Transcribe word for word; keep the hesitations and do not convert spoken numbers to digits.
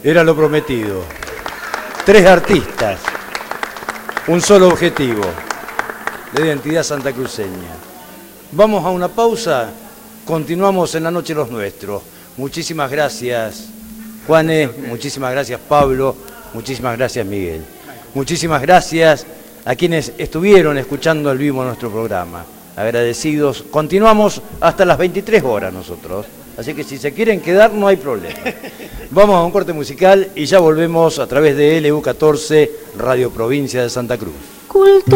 Era lo prometido. Tres artistas, un solo objetivo, la identidad santacruceña. Vamos a una pausa, continuamos en La Noche de los Nuestros. Muchísimas gracias, Juanes, muchísimas gracias, Pablo, muchísimas gracias, Miguel. Muchísimas gracias a quienes estuvieron escuchando al vivo nuestro programa. Agradecidos. Continuamos hasta las veintitrés horas nosotros. Así que si se quieren quedar no hay problema. Vamos a un corte musical y ya volvemos a través de L U catorce, Radio Provincia de Santa Cruz.